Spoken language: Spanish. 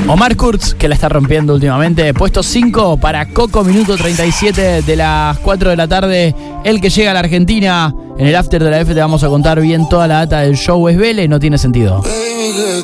Omar Kurz, que la está rompiendo últimamente. Puesto 5 para Coco, minuto 37 de las 4 de la tarde. El que llega a la Argentina. En el after de la F te vamos a contar bien toda la data del show. Es Vélez, no tiene sentido.